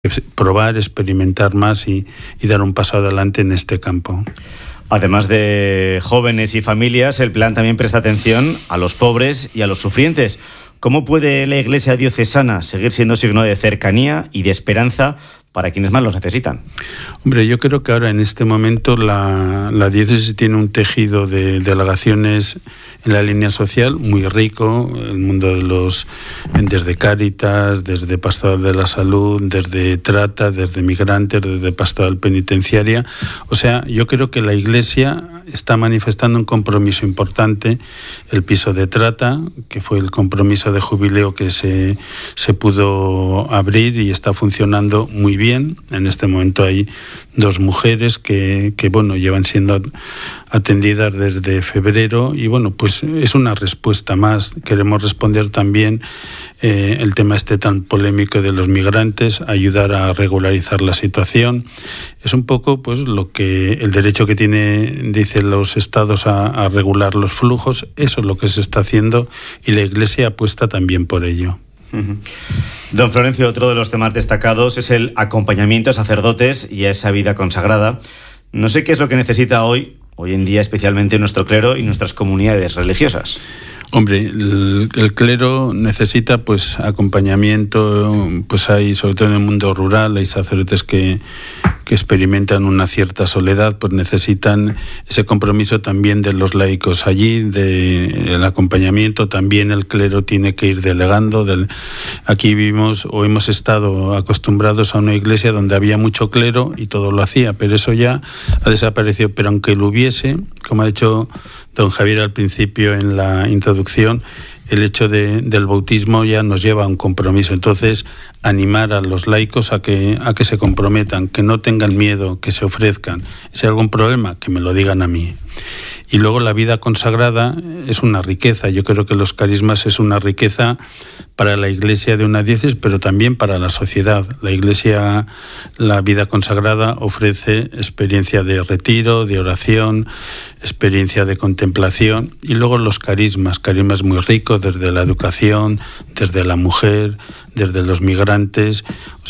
probar, experimentar más y dar un paso adelante en este campo. Además de jóvenes y familias, el plan también presta atención a los pobres y a los sufrientes. ¿Cómo puede la Iglesia diocesana seguir siendo signo de cercanía y de esperanza para quienes más los necesitan? Hombre, yo creo que ahora en este momento la diócesis tiene un tejido de delegaciones en la línea social muy rico, el mundo de desde Cáritas, desde Pastoral de la Salud, desde Trata, desde Migrantes, desde Pastoral Penitenciaria. O sea, yo creo que la Iglesia está manifestando un compromiso importante. El piso de Trata, que fue el compromiso de jubileo que se pudo abrir y está funcionando muy bien. En este momento hay 2 mujeres que llevan siendo atendidas desde febrero y pues es una respuesta más. Queremos responder también el tema tan polémico de los migrantes, ayudar a regularizar la situación. Es un poco lo que el derecho que dicen los estados a regular los flujos. Eso es lo que se está haciendo y la Iglesia apuesta también por ello. Don Florencio, otro de los temas destacados es el acompañamiento a sacerdotes y a esa vida consagrada. No sé qué es lo que necesita hoy en día, especialmente nuestro clero y nuestras comunidades religiosas. Hombre, el clero necesita acompañamiento, hay, sobre todo en el mundo rural, hay sacerdotes que experimentan una cierta soledad, necesitan ese compromiso también de los laicos allí, del acompañamiento. También el clero tiene que ir delegando. Aquí vivimos o hemos estado acostumbrados a una iglesia donde había mucho clero y todo lo hacía, pero eso ya ha desaparecido. Pero aunque lo hubiese, como ha dicho don Javier al principio en la introducción, el hecho del bautismo ya nos lleva a un compromiso. Entonces, animar a los laicos a que se comprometan, que no tengan miedo, que se ofrezcan. Si hay algún problema, que me lo digan a mí. Y luego la vida consagrada es una riqueza. Yo creo que los carismas es una riqueza para la Iglesia de una diócesis, pero también para la sociedad. La Iglesia, la vida consagrada ofrece experiencia de retiro, de oración, experiencia de contemplación, y luego los carismas muy ricos, desde la educación, desde la mujer, desde los migrantes.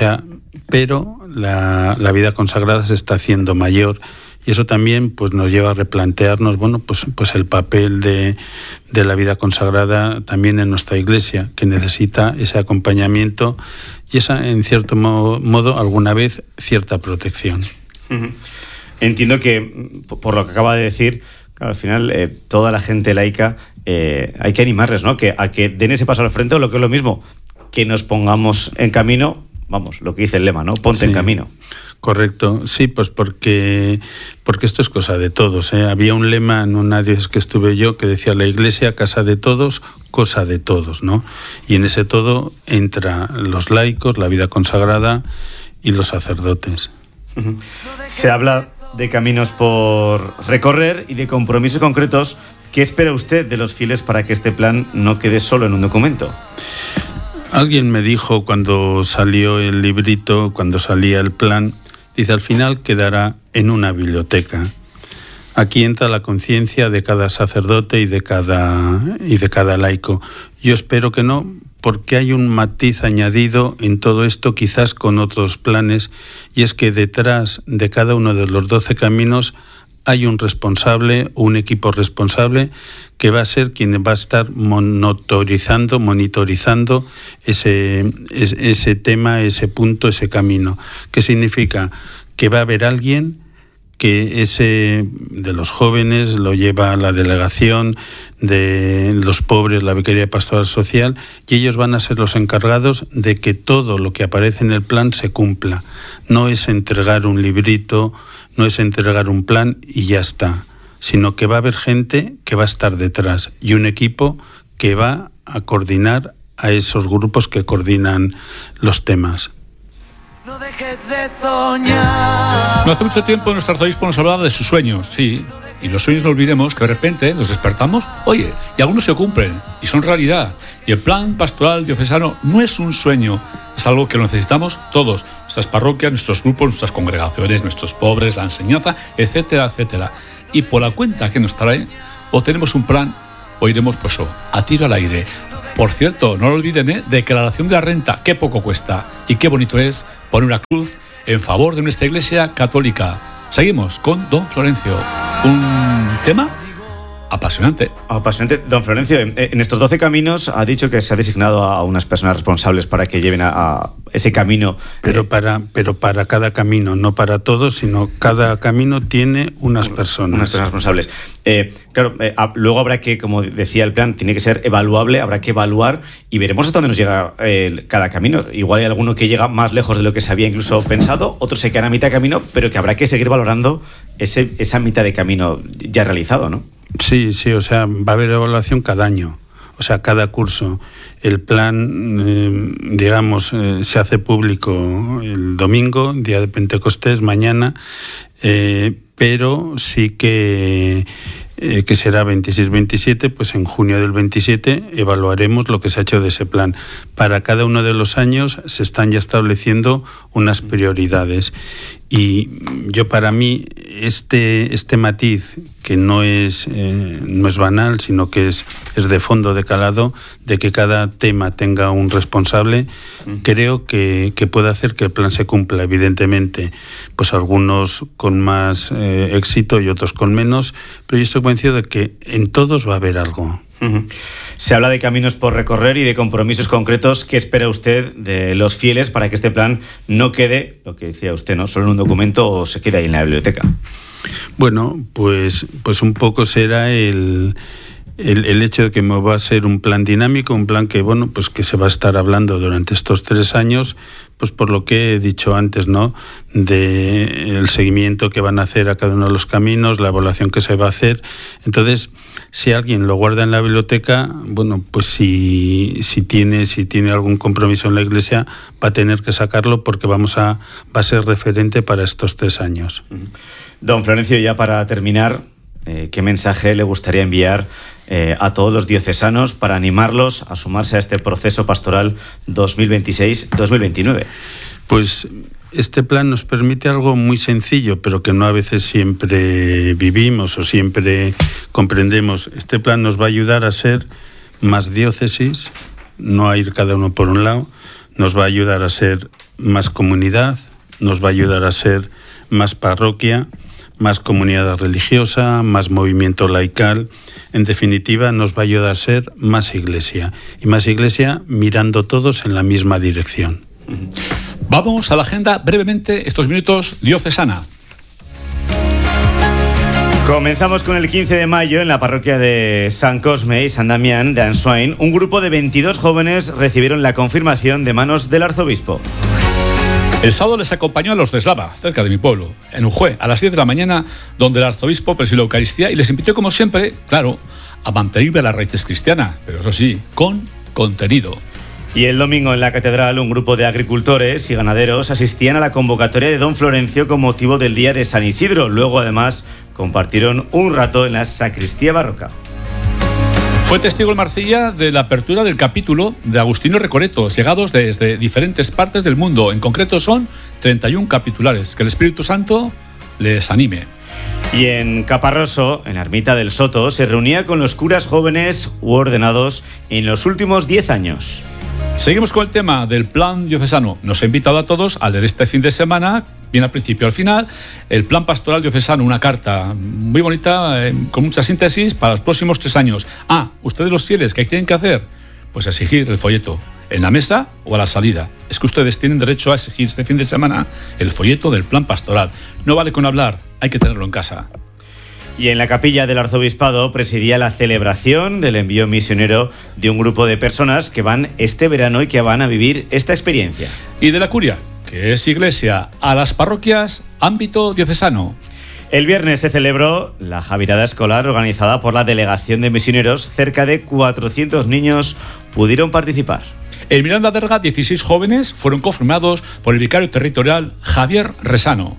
Pero la vida consagrada se está haciendo mayor. Y eso también nos lleva a replantearnos el papel de la vida consagrada también en nuestra Iglesia, que necesita ese acompañamiento y esa, en cierto modo, alguna vez, cierta protección. Uh-huh. Entiendo que, por lo que acaba de decir, al final toda la gente laica hay que animarles, ¿no? A que den ese paso al frente, o lo que es lo mismo, que nos pongamos en camino, lo que dice el lema, ¿no? Ponte en camino. Correcto, sí, porque esto es cosa de todos, ¿eh? Había un lema en una diócesis que estuve yo que decía: la Iglesia, casa de todos, cosa de todos, ¿no? Y en ese todo entra los laicos, la vida consagrada y los sacerdotes. Uh-huh. Se habla de caminos por recorrer y de compromisos concretos. ¿Qué espera usted de los fieles para que este plan no quede solo en un documento? Alguien me dijo cuando salió el librito, cuando salía el plan, dice: al final quedará en una biblioteca. Aquí entra la conciencia de cada sacerdote y de cada laico. Yo espero que no, porque hay un matiz añadido en todo esto, quizás con otros planes, y es que detrás de cada uno de los 12 caminos hay un responsable, un equipo responsable, que va a ser quien va a estar monitorizando ese tema, ese punto, ese camino. ¿Qué significa? Que va a haber alguien que ese de los jóvenes lo lleva a la delegación, de los pobres la Vicaría Pastoral Social, y ellos van a ser los encargados de que todo lo que aparece en el plan se cumpla. No es entregar un librito, no es entregar un plan y ya está, sino que va a haber gente que va a estar detrás y un equipo que va a coordinar a esos grupos que coordinan los temas. No dejes de soñar. No hace mucho tiempo nuestro arzobispo nos hablaba de sus sueños, sí, y los sueños no olvidemos que de repente nos despertamos, y algunos se cumplen y son realidad. Y el plan pastoral diocesano no es un sueño, es algo que lo necesitamos todos, nuestras parroquias, nuestros grupos, nuestras congregaciones, nuestros pobres, la enseñanza, etcétera, etcétera. Y por la cuenta que nos trae, o tenemos un plan o iremos pues a tiro al aire. Por cierto, no lo olviden, declaración de la renta, qué poco cuesta y qué bonito es poner una cruz en favor de nuestra Iglesia católica. Seguimos con don Florencio, un tema apasionante. Apasionante. Don Florencio, en estos 12 caminos ha dicho que se ha designado a unas personas responsables para que lleven a ese camino. Pero para cada camino, no para todos, sino cada camino tiene unas personas. Unas personas responsables. Luego habrá que, como decía el plan, tiene que ser evaluable, habrá que evaluar y veremos hasta dónde nos llega cada camino. Igual hay alguno que llega más lejos de lo que se había incluso pensado, otros se quedan a mitad de camino, pero que habrá que seguir valorando esa mitad de camino ya realizado, ¿no? Sí, o sea, va a haber evaluación cada año, o sea, cada curso. El plan, se hace público el domingo, día de Pentecostés, mañana, pero sí que será 26-27, pues en junio del 27 evaluaremos lo que se ha hecho de ese plan. Para cada uno de los años se están ya estableciendo unas prioridades. Y para mí, este matiz, que no es banal, sino que es de fondo, de calado, de que cada tema tenga un responsable, creo que puede hacer que el plan se cumpla. Evidentemente, pues algunos con más éxito y otros con menos, pero yo estoy convencido de que en todos va a haber algo. Se habla de caminos por recorrer y de compromisos concretos. ¿Qué espera usted de los fieles para que este plan no quede, lo que decía usted, no solo en un documento o se quede ahí en la biblioteca? Bueno, pues un poco será el hecho de que va a ser un plan dinámico, un plan que, pues que se va a estar hablando durante estos 3 años, pues por lo que he dicho antes, ¿no? De el seguimiento que van a hacer a cada uno de los caminos, la evaluación que se va a hacer. Entonces, si alguien lo guarda en la biblioteca, pues si tiene algún compromiso en la Iglesia, va a tener que sacarlo porque va a ser referente para estos 3 años. Don Florencio, ya para terminar, ¿qué mensaje le gustaría enviar a todos los diocesanos para animarlos a sumarse a este proceso pastoral 2026-2029? Pues este plan nos permite algo muy sencillo, pero que no a veces siempre vivimos o siempre comprendemos. Este plan nos va a ayudar a ser más diócesis, no a ir cada uno por un lado, nos va a ayudar a ser más comunidad, nos va a ayudar a ser más parroquia, más comunidad religiosa, más movimiento laical. En definitiva, nos va a ayudar a ser más iglesia. Y más iglesia mirando todos en la misma dirección. Vamos a la agenda brevemente, estos minutos diocesana. Comenzamos con el 15 de mayo en la parroquia de San Cosme y San Damián de Ansoain. Un grupo de 22 jóvenes recibieron la confirmación de manos del arzobispo. El sábado les acompañó a los de Eslava, cerca de mi pueblo, en Ujue, a las 10 de la mañana, donde el arzobispo presidió la Eucaristía y les invitó, como siempre, claro, a mantener las raíces cristianas, pero eso sí, con contenido. Y el domingo en la catedral, un grupo de agricultores y ganaderos asistían a la convocatoria de don Florencio con motivo del Día de San Isidro. Luego, además, compartieron un rato en la sacristía barroca. Fue testigo el Marcilla de la apertura del capítulo de Agustino Recoletos, llegados desde diferentes partes del mundo. En concreto son 31 capitulares. Que el Espíritu Santo les anime. Y en Caparroso, en la ermita del Soto, se reunía con los curas jóvenes u ordenados en los últimos 10 años. Seguimos con el tema del plan diocesano. Nos ha invitado a todos a leer este fin de semana, bien al principio al final, el plan pastoral diocesano, una carta muy bonita, con mucha síntesis para los próximos 3 años. Ustedes los fieles, ¿qué tienen que hacer? Pues exigir el folleto, en la mesa o a la salida. Es que ustedes tienen derecho a exigir este fin de semana el folleto del plan pastoral. No vale con hablar, hay que tenerlo en casa. Y en la capilla del arzobispado presidía la celebración del envío misionero de un grupo de personas que van este verano y que van a vivir esta experiencia. Y de la curia, que es iglesia, a las parroquias, ámbito diocesano. El viernes se celebró la Javirada Escolar organizada por la Delegación de Misioneros. Cerca de 400 niños pudieron participar. En Miranda de Erga, 16 jóvenes fueron confirmados por el vicario territorial Javier Resano.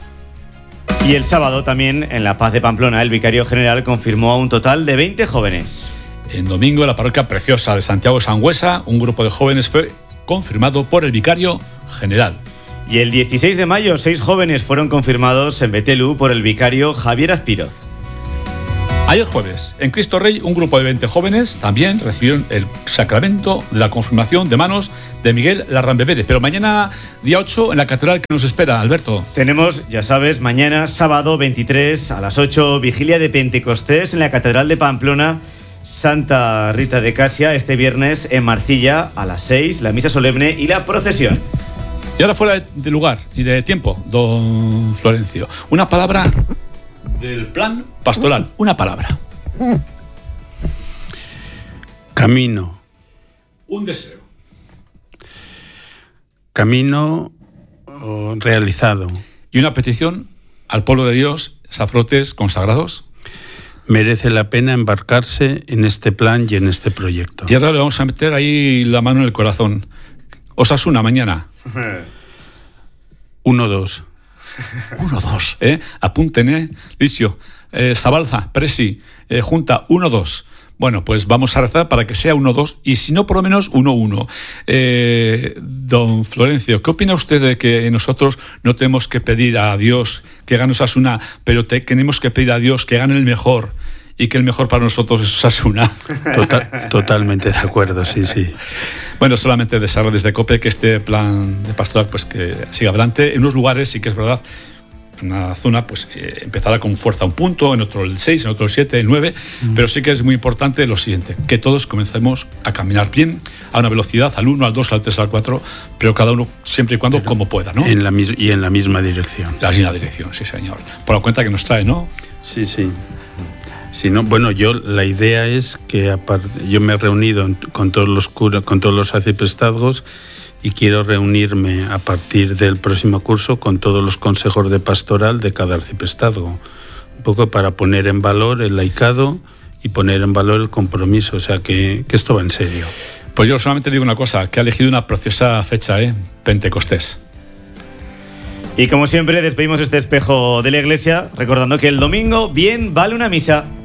Y el sábado también, en La Paz de Pamplona, el vicario general confirmó a un total de 20 jóvenes. En domingo, en la parroquia preciosa de Santiago Sangüesa, un grupo de jóvenes fue confirmado por el vicario general. Y el 16 de mayo, 6 jóvenes fueron confirmados en Betelú por el vicario Javier Azpiroz. Ayer jueves, en Cristo Rey, un grupo de 20 jóvenes también recibieron el sacramento de la confirmación de manos de Miguel Larrambé Pérez. Pero mañana, día 8, en la catedral, ¿qué nos espera, Alberto? Tenemos, ya sabes, mañana, sábado 23, a las 8, vigilia de Pentecostés en la catedral de Pamplona, Santa Rita de Casia. Este viernes en Marcilla, a las 6, la misa solemne y la procesión. Y ahora fuera de lugar y de tiempo, don Florencio, una palabra del plan pastoral, una palabra. Camino. Un deseo. Camino realizado. Y una petición al pueblo de Dios, sacerdotes consagrados. Merece la pena embarcarse en este plan y en este proyecto. Y ahora le vamos a meter ahí la mano en el corazón. Osasuna, mañana. 1-2. 1-2, Apunten, Licio, Zabalza, Presi, Junta, 1-2. Bueno, pues vamos a rezar para que sea 1-2 y si no, por lo menos 1-1. Don Florencio, ¿qué opina usted de que nosotros no tenemos que pedir a Dios que gane Osasuna, pero tenemos que pedir a Dios que gane el mejor y que el mejor para nosotros es Osasuna? Totalmente de acuerdo, sí, sí. Bueno, solamente desear desde COPE que este plan de pastoral pues que siga adelante. En unos lugares sí que es verdad, en una zona pues empezará con fuerza un punto, en otro el 6, en otro el 7, el 9, pero sí que es muy importante lo siguiente, que todos comencemos a caminar bien, a una velocidad, al 1, al 2, al 3, al 4, pero cada uno siempre y cuando como pueda, ¿no? Y en la misma dirección. La misma dirección, sí señor. Por la cuenta que nos trae, ¿no? Sí, sí. Si no, bueno, la idea es que yo me he reunido con todos los curas, con todos los arciprestazgos y quiero reunirme a partir del próximo curso con todos los consejos de pastoral de cada arciprestazgo, un poco para poner en valor el laicado y poner en valor el compromiso, o sea que esto va en serio. Pues yo solamente digo una cosa, que ha elegido una preciosa fecha, Pentecostés. Y como siempre despedimos este espejo de la iglesia recordando que el domingo bien vale una misa.